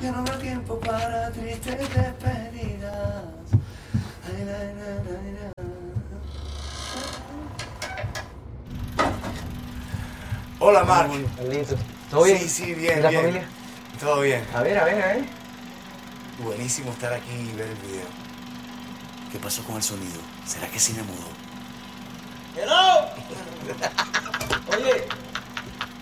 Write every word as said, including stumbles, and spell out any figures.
Ya no habrá tiempo para tristes despedidas. Ay, la, la, la, la. Hola, Marc. Carlito. ¿Todo bien? Sí, sí, bien, ¿Y la bien. familia? Todo bien. A ver, a ver, a ver. Buenísimo estar aquí y ver el video. ¿Qué pasó con el sonido? ¿Será que cine mudo? ¡Hello! Oye,